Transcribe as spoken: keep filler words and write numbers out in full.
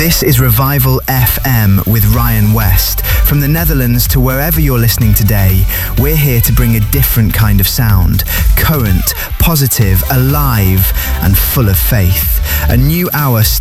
This is Revival F M with Ryan West. From the Netherlands to wherever you're listening today, we're here to bring a different kind of sound. Current, positive, alive, and full of faith. A new hour starts